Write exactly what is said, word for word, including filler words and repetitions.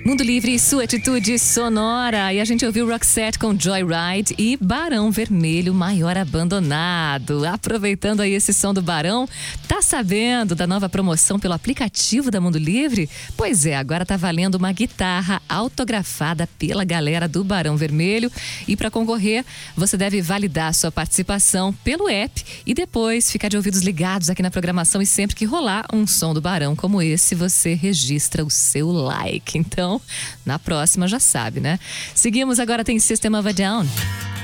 Mundo Livre e sua atitude sonora. E a gente ouviu Roxette com Joyride e Barão Vermelho, Maior Abandonado. Aproveitando aí esse som do Barão, tá sabendo da nova promoção pelo aplicativo da Mundo Livre? Pois é, agora tá valendo uma guitarra autografada pela galera do Barão Vermelho. E para concorrer, você deve validar sua participação pelo app e depois ficar de ouvidos ligados aqui na programação, e sempre que rolar um som do Barão como esse, você registra o seu like. Então, na próxima já sabe, né? Seguimos, agora tem System of a Down.